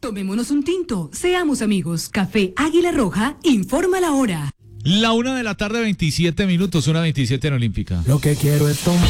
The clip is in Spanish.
Tomémonos un tinto, seamos amigos. Café Águila Roja, informa la hora. La 1:27 PM, 1:27 en Olímpica. Lo que quiero es tomar.